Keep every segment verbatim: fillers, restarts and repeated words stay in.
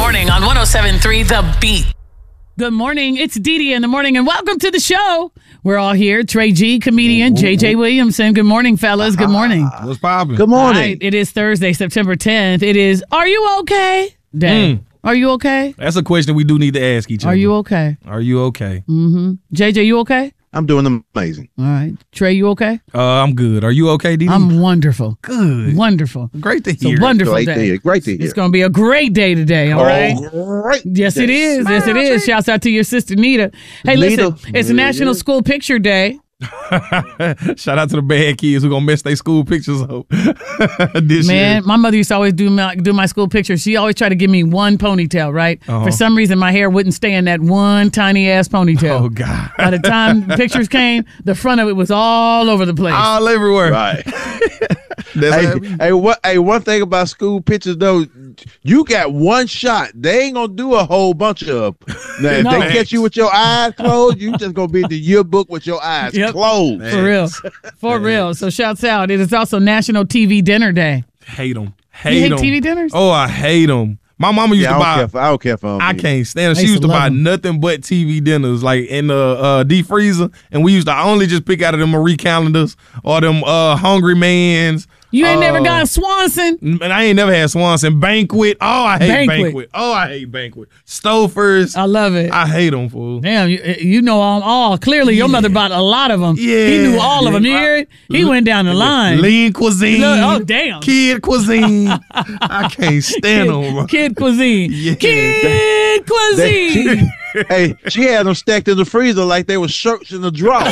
morning on one oh seven point three The Beat. Good morning. It's Dee Dee in the morning, and welcome to the show. We're all here. Trey G, comedian, J J Williamson. Good morning, fellas. Good morning. What's poppin'? Good morning. All right, it is Thursday, September tenth. It is Are You Okay Day. Mm. Are you okay? That's a question we do need to ask each other. Are you okay? Are you okay? Mm-hmm. J J, you okay? I'm doing amazing. All right. Trey, you okay? Uh, I'm good. Are you okay, Dee Dee? I'm wonderful. good. Wonderful. Great to It's hear. a wonderful Great day. to hear. Great to hear. It's going to be a great day today, all right? Great. Yes, it is. Yes, it is. Shouts out to your sister, Nita. Hey, Nita. listen, it's National School Picture Day. Shout out to the bad kids who gonna mess their school pictures up this Man, year. my mother used to always do my do my school pictures. She always tried to give me one ponytail, right? Uh-huh. For some reason, my hair wouldn't stay in that one tiny ass ponytail. Oh God! By the time pictures came, the front of it was all over the place. All everywhere. Right. That's hey, how- hey, what? Hey, one thing about school pictures though, you got one shot. They ain't gonna do a whole bunch of. Now, if No. they catch you with your eyes closed, you just gonna be in the yearbook with your eyes Yep. closed. For real. For real. So shouts out. It is also National T V Dinner Day. hate them. You Hate hate them. T V dinners? Oh, I hate them. My mama used Yeah, I to don't buy. care. For, I don't care for. I can't stand it. I She used used to to love buy 'em. nothing but T V dinners, like in the uh, deep freezer, and we used to only just pick out of them Marie calendars or them uh, Hungry Man's. You ain't never uh, got Swanson? And I ain't never had Swanson. Banquet. Oh, I hate Banquet. Banquet. Oh, I hate Banquet. Stofers. I love it. I hate them, fool. Damn, you, you know all, all. Clearly, your mother bought a lot of them. Yeah. He knew all of them. You hear it? He went down the line. Lean cuisine. Look, oh, damn. Kid cuisine. I can't stand them. bro. Kid cuisine. Yeah. Kid cuisine. Hey, she had them stacked in the freezer like they were shirts in the drawer.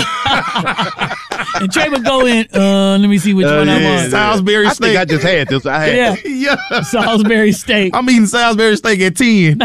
And Trey would go in, uh, let me see which Uh, one I yeah. want. Salisbury I steak. think I just had this. I had. Yeah. yeah. Salisbury steak. I'm eating Salisbury steak at ten.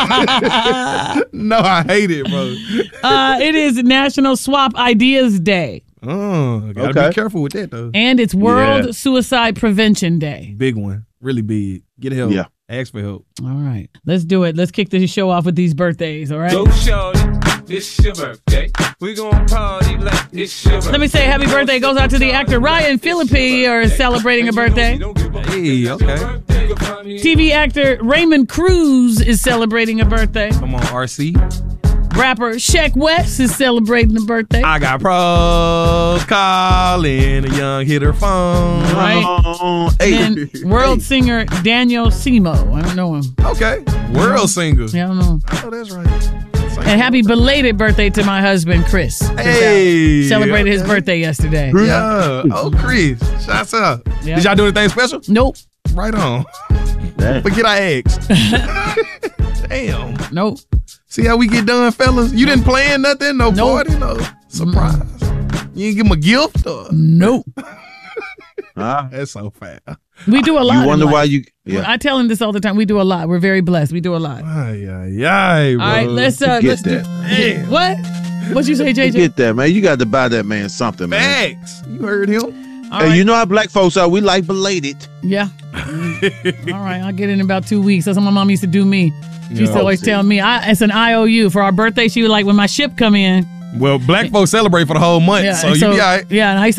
No, I hate it, bro. Uh, it is National Swap Ideas Day. Oh, gotta Okay. be careful with that, though. And it's World Yeah. Suicide Prevention Day. Big one. Really big. Get help. Yeah. Ask for help. All right. Let's do it. Let's kick the show off with these birthdays, all right? Go shorty, it's your birthday. We gon' party like it's your birthday. Let me say happy birthday goes out to the actor Ryan Phillippe, or is celebrating a birthday. Hey, okay. T V actor Raymond Cruz is celebrating a birthday. Come on, R C. Rapper Sheck West is celebrating a birthday. I got pros calling a young hitter phone. Right. Oh, hey. And world singer Daniel Simo. I don't know him. Okay. World singer. Yeah, I don't know. Oh, that's right. And happy belated birthday to my husband, Chris. Hey. Celebrated his okay. birthday yesterday. Yeah. Oh, Chris. Shouts out. Yeah. Did y'all do anything special? Nope. Right on. Damn. Forget I asked. Damn. Nope. See how we get done, fellas? You didn't plan nothing? No Nope. party? No surprise? You didn't give him a gift? Or? Nope. Huh? That's so fast. We do a lot. You in wonder life. why you? Yeah. I tell him this all the time. We do a lot. We're very blessed. We do a lot. Ay, ay, ay, bro. All right, let's uh, Get let's do. that. What? What you say, J J? Get that, man. You got to buy that man something, man. Facts. You heard him. All Hey, right. you know how black folks are. We like belated. Yeah. Mm. All right, I'll get it in about two weeks. That's what my mom used to do me. She used to Yeah. always tell me, I, it's an I O U for our birthday. She was like, when my ship come in. Well, black folks celebrate for the whole month, Yeah, so and you be all right. Yeah, and I used